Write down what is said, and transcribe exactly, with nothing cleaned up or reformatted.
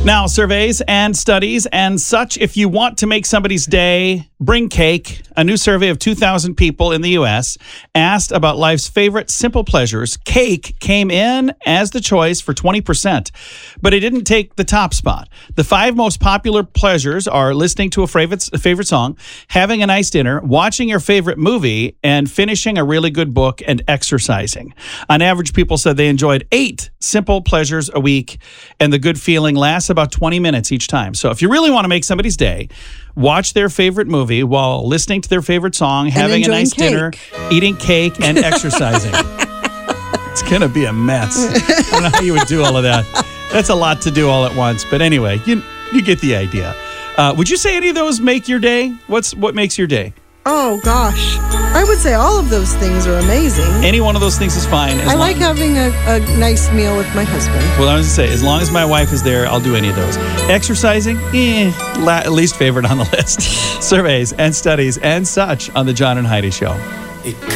Now, surveys and studies and such. If you want to make somebody's day, bring cake. A new survey of two thousand people in the U S asked about life's favorite simple pleasures. Cake came in as the choice for twenty percent, but it didn't take the top spot. The five most popular pleasures are listening to a favorite, a favorite song, having a nice dinner, watching your favorite movie, and finishing a really good book and exercising. On average, people said they enjoyed eight simple pleasures a week, and the good feeling lasts about twenty minutes each time. So if you really want to make somebody's day, watch their favorite movie while listening to their favorite song, having a nice cake. dinner, eating cake, and exercising. It's going to be a mess. I don't know how you would do all of that. That's a lot to do all at once. But anyway, you you get the idea. Uh, would you say any of those make your day? What's What makes your day? Oh, gosh. I would say all of those things are amazing. Any one of those things is fine. As I long, like having a, a nice meal with my husband. Well, I was going to say, as long as my wife is there, I'll do any of those. Exercising, eh, la- least favorite on the list. Surveys and studies and such on The John and Heidi Show. It